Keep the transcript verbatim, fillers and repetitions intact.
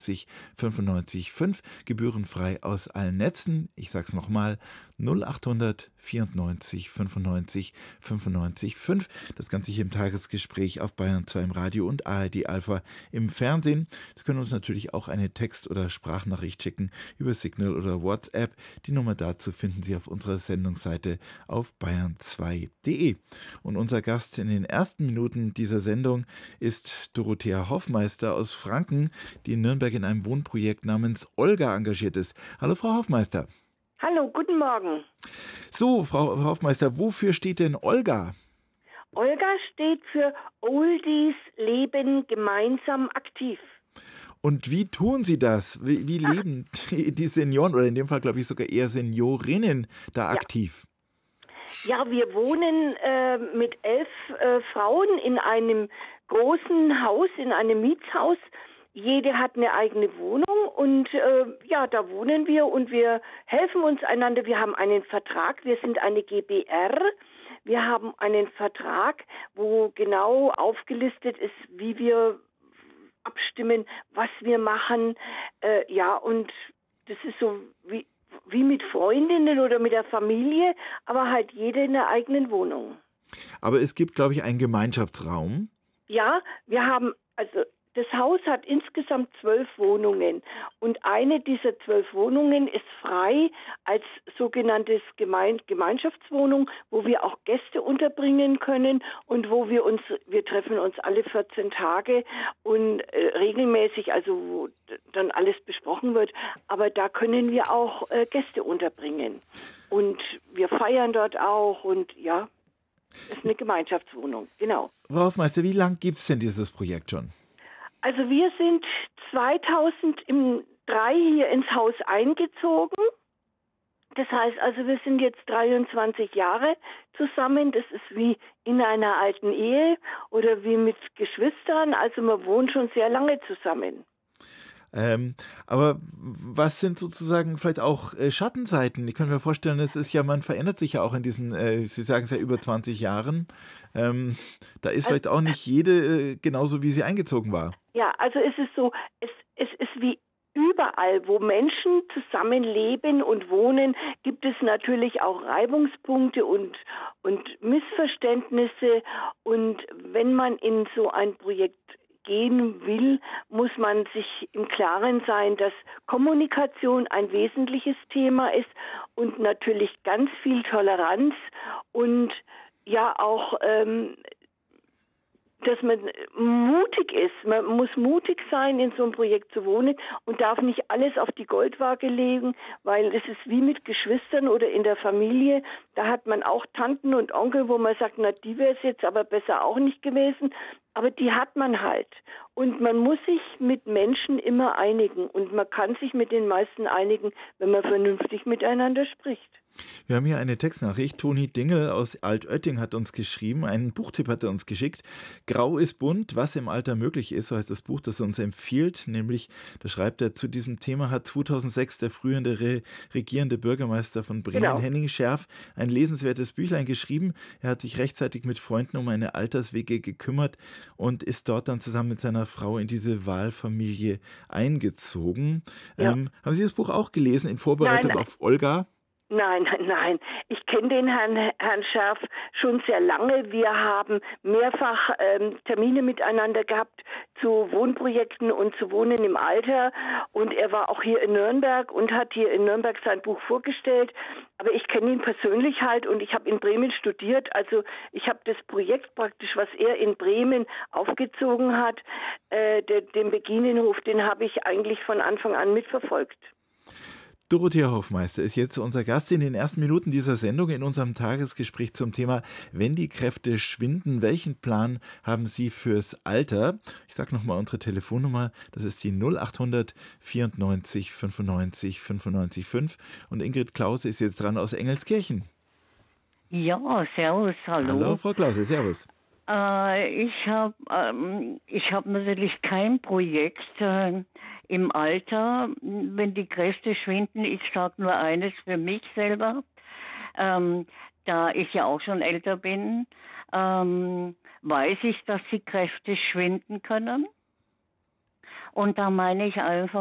fünfundneunzig fünf, gebührenfrei aus allen Netzen. Ich sag's nochmal, null achthundert vierundneunzig fünfundneunzig fünfundneunzig fünf. Das Ganze hier im Tagesgespräch auf Bayern zwei im Radio und A R D Alpha im Fernsehen. Sie können uns natürlich auch eine Text- oder Sprachnachricht schicken über Signal oder WhatsApp. Die Nummer dazu finden Sie auf unserer Sendungsseite auf bayern zwei punkt de. Und unser Gast in den ersten Minuten dieser Sendung ist Dorothea Hoffmeister aus Franken, die in Nürnberg in einem Wohnprojekt namens Olga engagiert ist. Hallo Frau Hoffmeister. Hallo, guten Morgen. So, Frau Hoffmeister, wofür steht denn Olga? Olga steht für Oldies Leben gemeinsam aktiv. Und wie tun Sie das? Wie, wie leben die, die Senioren, oder in dem Fall glaube ich sogar eher Seniorinnen, da aktiv? Ja, wir wohnen äh, mit elf äh, Frauen in einem großen Haus, in einem Mietshaus. Jede hat eine eigene Wohnung und äh, ja, da wohnen wir und wir helfen uns einander. Wir haben einen Vertrag, wir sind eine G b R. Wir haben einen Vertrag, wo genau aufgelistet ist, wie wir abstimmen, was wir machen. Äh, ja, und das ist so wie, wie mit Freundinnen oder mit der Familie, aber halt jede in der eigenen Wohnung. Aber es gibt, glaube ich, einen Gemeinschaftsraum. Ja, wir haben, also das Haus hat insgesamt zwölf Wohnungen und eine dieser zwölf Wohnungen ist frei als sogenanntes Gemein- Gemeinschaftswohnung, wo wir auch Gäste unterbringen können und wo wir uns, wir treffen uns alle vierzehn Tage und äh, regelmäßig, also wo dann alles besprochen wird, aber da können wir auch äh, Gäste unterbringen und wir feiern dort auch und ja, es ist eine Gemeinschaftswohnung, genau. Frau Hoffmeister, wie lange gibt es denn dieses Projekt schon? Also wir sind zweitausenddrei hier ins Haus eingezogen. Das heißt also, wir sind jetzt dreiundzwanzig Jahre zusammen. Das ist wie in einer alten Ehe oder wie mit Geschwistern. Also man wohnt schon sehr lange zusammen. Ähm, aber was sind sozusagen vielleicht auch äh, Schattenseiten? Ich kann mir vorstellen, es ist ja, man verändert sich ja auch in diesen, äh, Sie sagen es ja, über zwanzig Jahren. Ähm, da ist Also, vielleicht auch nicht jede äh, genauso, wie sie eingezogen war. Ja, also es ist so, es, es ist wie überall, wo Menschen zusammenleben und wohnen, gibt es natürlich auch Reibungspunkte und, und Missverständnisse. Und wenn man in so ein Projekt gehen will, muss man sich im Klaren sein, dass Kommunikation ein wesentliches Thema ist und natürlich ganz viel Toleranz und ja auch ähm, dass man mutig ist. Man muss mutig sein, in so einem Projekt zu wohnen und darf nicht alles auf die Goldwaage legen, weil es ist wie mit Geschwistern oder in der Familie. Da hat man auch Tanten und Onkel, wo man sagt, na, die wäre es jetzt aber besser auch nicht gewesen. Aber die hat man halt. Und man muss sich mit Menschen immer einigen. Und man kann sich mit den meisten einigen, wenn man vernünftig miteinander spricht. Wir haben hier eine Textnachricht. Toni Dingel aus Altötting hat uns geschrieben, einen Buchtipp hat er uns geschickt. Grau ist bunt, was im Alter möglich ist, so heißt das Buch, das er uns empfiehlt. Nämlich, da schreibt er, zu diesem Thema hat zweitausendsechs der frühere Re- regierende Bürgermeister von Bremen, Genau. Henning Scherf, ein lesenswertes Büchlein geschrieben. Er hat sich rechtzeitig mit Freunden um eine Alterswege gekümmert und ist dort dann zusammen mit seiner Frau in diese Wahlfamilie eingezogen. Ja. Ähm, haben Sie das Buch auch gelesen in Vorbereitung Nein. auf Olga? Nein, nein, nein. Ich kenne den Herrn, Herrn Scherf schon sehr lange. Wir haben mehrfach ähm, Termine miteinander gehabt zu Wohnprojekten und zu Wohnen im Alter. Und er war auch hier in Nürnberg und hat hier in Nürnberg sein Buch vorgestellt. Aber ich kenne ihn persönlich halt und ich habe in Bremen studiert. Also ich habe das Projekt praktisch, was er in Bremen aufgezogen hat, äh, der, den Beginenhof, den habe ich eigentlich von Anfang an mitverfolgt. Dorothea Hoffmeister ist jetzt unser Gast in den ersten Minuten dieser Sendung in unserem Tagesgespräch zum Thema Wenn die Kräfte schwinden, welchen Plan haben Sie fürs Alter? Ich sage nochmal unsere Telefonnummer, das ist die null achthundert vierundneunzig fünfundneunzig fünfundneunzig fünf und Ingrid Klause ist jetzt dran aus Engelskirchen. Ja, servus, hallo. Hallo Frau Klause, servus. Äh, ich habe ähm, ich hab natürlich kein Projekt äh, im Alter, wenn die Kräfte schwinden. Ich sage nur eines für mich selber. Ähm, da ich ja auch schon älter bin, ähm, weiß ich, dass die Kräfte schwinden können. Und da meine ich einfach,